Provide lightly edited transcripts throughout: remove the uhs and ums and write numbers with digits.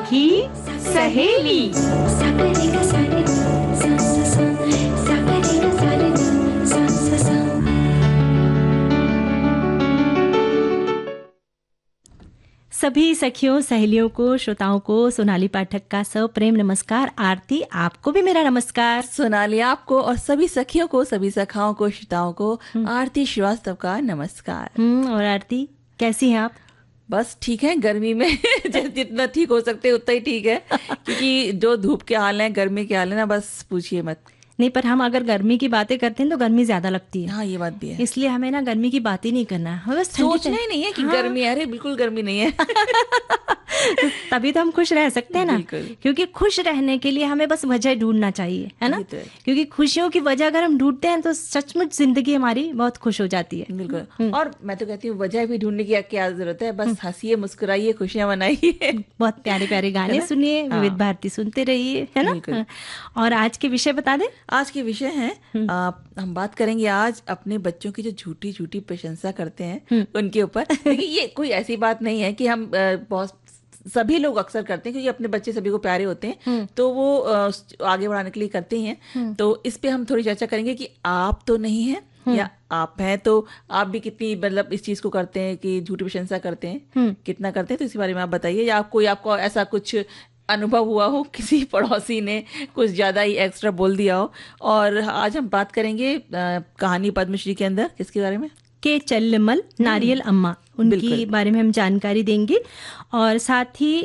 सखी सहेली। सभी सखियों सहेलियों को, श्रोताओं को सोनाली पाठक का सप्रेम नमस्कार। आरती, आपको भी मेरा नमस्कार। सोनाली, आपको और सभी सखियों को, सभी सखाओं को, श्रोताओं को आरती श्रीवास्तव का नमस्कार। और आरती, कैसी हैं आप? बस ठीक है, गर्मी में जितना ठीक हो सकते उतना ही ठीक है, क्योंकि जो धूप के हाल हैं, गर्मी के हाल हैं ना, बस पूछिए मत। नहीं, पर हम अगर गर्मी की बातें करते हैं तो गर्मी ज्यादा लगती है। हाँ, ये बात भी है। इसलिए हमें ना गर्मी की बात ही नहीं करना है, बस सोचना ही नहीं है कि गर्मी है। अरे बिल्कुल गर्मी नहीं है। तभी तो हम खुश रह सकते हैं ना, बिल्कुल। क्योंकि खुश रहने के लिए हमें बस वजह ढूंढना चाहिए, है ना। तो है। क्योंकि खुशियों की वजह अगर हम ढूंढते हैं तो सचमुच जिंदगी हमारी बहुत खुश हो जाती है। बिल्कुल। और मैं तो कहती हूँ वजह भी ढूंढने की क्या जरूरत है, बस हंसिए, मुस्कुराइए, खुशियां मनाइए। बहुत प्यारे प्यारे गाने सुनिए, विविध भारती सुनते रहिए, है ना। और आज के विषय बता दें। आज के विषय हैं, हम बात करेंगे आज अपने बच्चों की जो झूठी झूठी प्रशंसा करते हैं उनके ऊपर। देखिए, ये कोई ऐसी बात नहीं है कि हम बहुत सभी लोग अक्सर करते हैं, क्योंकि अपने बच्चे सभी को प्यारे होते हैं, तो वो आगे बढ़ाने के लिए करते ही हैं। तो इस पे हम थोड़ी चर्चा करेंगे कि आप तो नहीं हैं, या आप हैं तो आप भी कितनी मतलब इस चीज को करते हैं कि झूठी प्रशंसा करते हैं, कितना करते हैं, तो इसी बारे में आप बताइए। या आपको ऐसा कुछ अनुभव हुआ हो, किसी पड़ोसी ने कुछ ज्यादा ही एक्स्ट्रा बोल दिया हो। और आज हम बात करेंगे कहानी पद्मश्री के अंदर किसके बारे में, के चल्लमल नारियल अम्मा, उनकी बारे में हम जानकारी देंगे। और साथ ही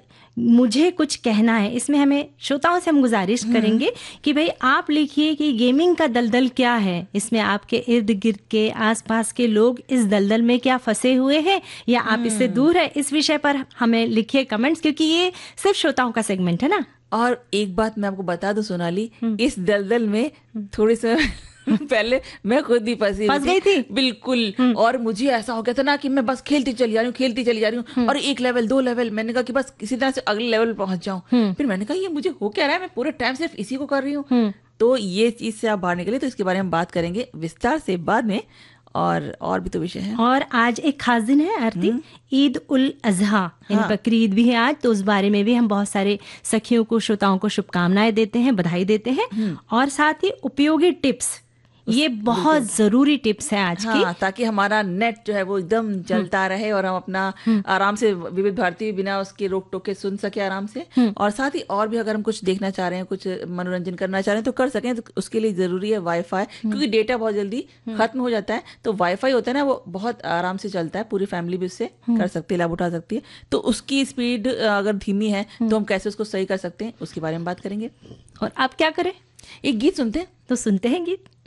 मुझे कुछ कहना है, इसमें हमें श्रोताओं से हम गुजारिश करेंगे कि भाई आप लिखिए कि गेमिंग का दलदल क्या है। इसमें आपके इर्द गिर्द के आसपास के लोग इस दलदल में क्या फंसे हुए हैं, या आप इससे दूर है। इस विषय पर हमें लिखिए कमेंट्स, क्योंकि ये सिर्फ श्रोताओं का सेगमेंट है ना। और एक बात मैं आपको बता दूं सोनाली, इस दलदल में थोड़ी सी पहले मैं खुद भी फंस गई थी बिल्कुल। और मुझे ऐसा हो गया था ना कि मैं बस खेलती चली जा रही हूँ और 1 लेवल 2 लेवल, मैंने कहा कि बस किसी तरह से अगले लेवल पहुंच जाऊं। फिर मैंने कहा ये मुझे हो क्या रहा है, मैं पूरे टाइम सिर्फ इसी को कर रही हूँ। तो ये चीज से आप बाहर निकले, तो इसके बारे में बात करेंगे विस्तार से बाद में। और भी तो विषय है। और आज एक खास दिन है आरती, ईद उल अजहा, बकरी ईद भी है आज, तो उस बारे में भी हम बहुत सारे सखियों को, श्रोताओं को शुभकामनाएं देते हैं, बधाई देते हैं। और साथ ही उपयोगी टिप्स, ये बहुत जरूरी टिप्स है आज की, ताकि हमारा नेट जो है वो एकदम चलता रहे और हम अपना आराम से विविध भारती बिना उसके रोक टोक के सुन सके आराम से। और साथ ही और भी अगर हम कुछ देखना चाह रहे हैं, कुछ मनोरंजन करना चाह रहे हैं तो कर सकें। तो उसके लिए जरूरी है वाईफाई, क्योंकि डेटा बहुत जल्दी खत्म हो जाता है। तो वाईफाई होता है ना, वो बहुत आराम से चलता है, पूरी फैमिली भी उससे कर सकती है, लाभ उठा सकती है। तो उसकी स्पीड अगर धीमी है तो हम कैसे उसको सही कर सकते हैं, उसके बारे में बात करेंगे। और आप क्या करें, एक गीत सुनते हैं। तो सुनते हैं गीत।